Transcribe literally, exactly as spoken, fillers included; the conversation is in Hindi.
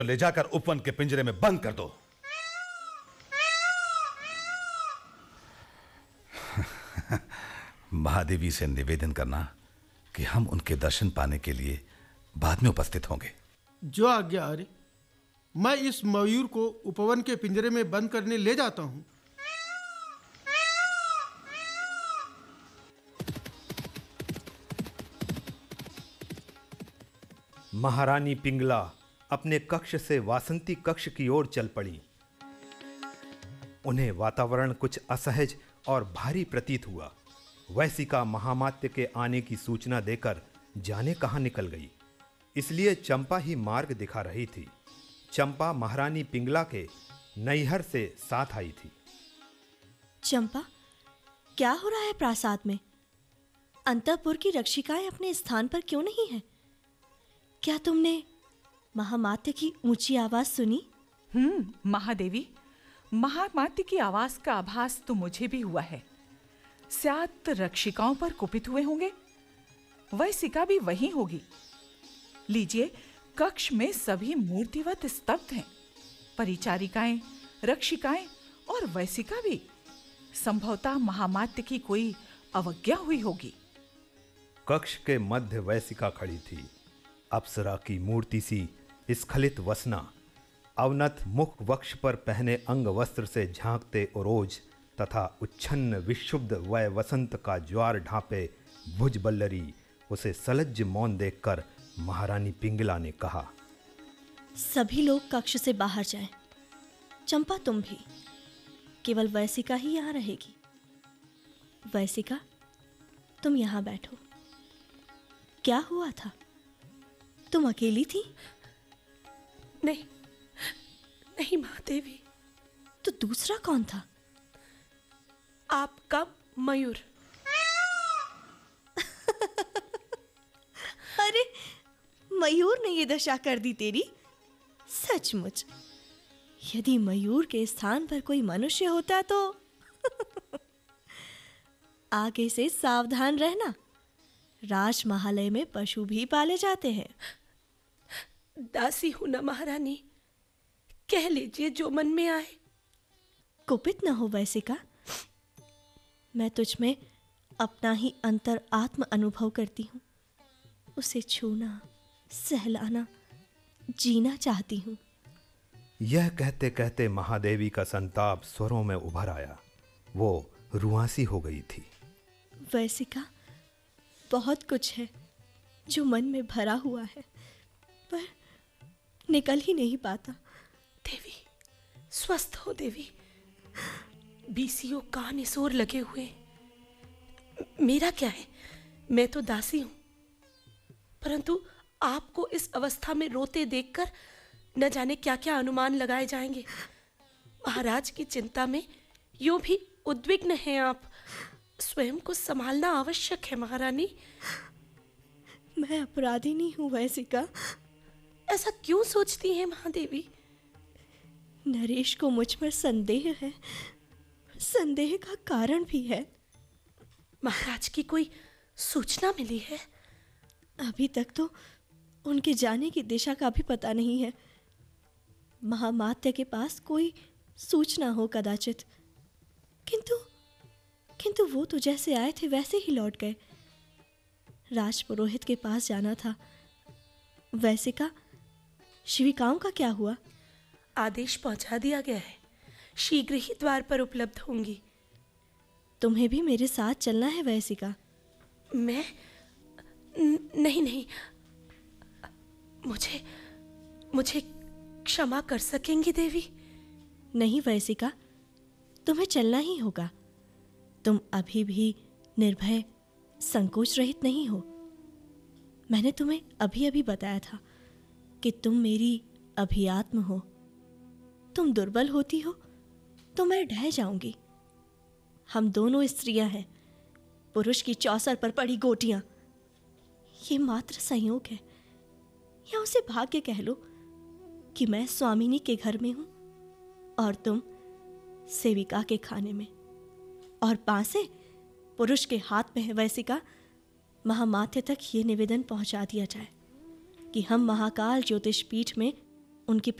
ले जाकर उपवन के पिंजरे में बंद कर दो। महादेवी से निवेदन करना कि हम उनके दर्शन पाने के लिए बाद में उपस्थित होंगे। जो आज्ञा आर्य। मैं इस मयूर को उपवन के पिंजरे में बंद करने ले जाता हूं। महारानी पिंगला अपने कक्ष से वासंती कक्ष की ओर चल पड़ी। उन्हें वातावरण कुछ असहज और भारी प्रतीत हुआ। वैसिका महामात्य के आने की सूचना देकर जाने कहां निकल गई, इसलिए चंपा ही मार्ग दिखा रही थी। चंपा महारानी पिंगला के नैहर से साथ आई थी। चंपा, क्या हो रहा है प्रासाद में? अंतःपुर की रक्षिकाएं अपने स्थान पर क्यों नहीं है? क्या तुमने महामात्य की ऊंची आवाज सुनी? हम्म महादेवी, महामात्य की आवाज का आभास तो मुझे भी हुआ है। शायद रक्षिकाओं पर कुपित हुए होंगे। वैसिका भी वहीं होगी। लीजिए, कक्ष में सभी मूर्तिवत स्तब्ध हैं। परिचारिकाएं, रक्षिकाएं और वैसिका भी। संभवतः महामात्य की कोई अवज्ञा हुई होगी। कक्ष के मध्य वैसिका खड़ी थी। अप्सरा की मूर्ति सी स्खलित वसना, अवनत मुख वक्ष पर पहने अंग वस्त्र से झांकते ओरोज तथा उच्छन्न विशुद्ध वय वसंत का ज्वार ढांपे भुजबल्लरी उसे सलज्ज मौन देखकर महारानी पिंगला ने कहा, सभी लोग कक्ष से बाहर जाएं। चंपा, तुम भी। केवल वैसिका ही यहां रहेगी। वैसिका, तुम यहां बैठो। क्या हुआ था? तुम अकेली थी? नहीं नहीं महादेवी। तो दूसरा कौन था? आपका मयूर। अरे, मयूर ने ये दशा कर दी तेरी? सचमुच, यदि मयूर के स्थान पर कोई मनुष्य होता तो आगे से सावधान रहना। राजमहालय में पशु भी पाले जाते हैं। दासी हूं ना महारानी, कह लीजिए जो मन में आए। कुपित न हो वैसिका। मैं तुझ में अपना ही अंतर आत्म अनुभव करती हूं। उसे छूना, सहलाना, जीना चाहती हूं। यह कहते कहते महादेवी का संताप स्वरों में उभर आया। वो रुआंसी हो गई थी। वैसिका, बहुत कुछ है जो मन में भरा हुआ है, पर निकल ही नहीं पाता। देवी, स्वस्थ हो देवी। बीसियों कान इसोर लगे हुए। मेरा क्या है, मैं तो दासी हूं, परंतु आपको इस अवस्था में रोते देखकर न जाने क्या क्या अनुमान लगाए जाएंगे। महाराज की चिंता में यूं भी उद्विग्न हैं आप। स्वयं को संभालना आवश्यक है महारानी। मैं अपराधी नहीं हूं वैसिका। ऐसा क्यों सोचती हैं महादेवी? नरेश को मुझ पर संदेह है। संदेह का कारण भी है। महाराज की कोई सूचना मिली है? अभी तक तो उनके जाने की दिशा का भी पता नहीं है। महामात्य के पास कोई सूचना हो कदाचित, किंतु किंतु वो तो जैसे आए थे वैसे ही लौट गए। राजपुरोहित के पास जाना था। वैसिका, शिविकाओं का क्या हुआ? आदेश पहुंचा दिया गया है, शीघ्र ही द्वार पर उपलब्ध होंगी। तुम्हें भी मेरे साथ चलना है वैसिका। मैं न, नहीं नहीं, मुझे मुझे क्षमा कर सकेंगी देवी? नहीं वैसिका, तुम्हें चलना ही होगा। तुम अभी भी निर्भय, संकोच रहित नहीं हो। मैंने तुम्हें अभी अभी बताया था कि तुम मेरी अभियात्म हो। तुम दुर्बल होती हो तो मैं ढह जाऊंगी। हम दोनों स्त्रियां हैं, पुरुष की चौसर पर पड़ी गोटियां। ये मात्र संयोग है, या उसे भाग्य कह लो कि मैं स्वामिनी के घर में हूं और तुम सेविका के खाने में। और पासे पुरुष के हाथ में है वैसिका। महामात्य तक ये निवेदन पहुंचा दिया जाए कि हम महाकाल ज्योतिष पीठ में उनकी